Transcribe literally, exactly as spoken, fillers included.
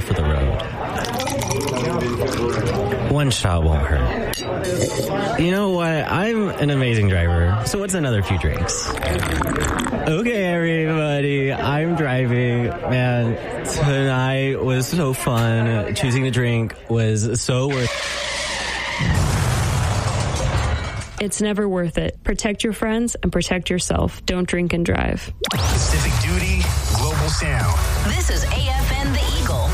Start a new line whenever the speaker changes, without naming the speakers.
for the road. One shot won't hurt. You know what? I'm an amazing driver, so what's another few drinks? Okay, everybody, I'm driving. Man, tonight was so fun. Choosing to drink was so worth it.
It's never worth it. Protect your friends and protect yourself. Don't drink and drive.
Pacific Duty, Global Sound.
This is A F N The Eagle.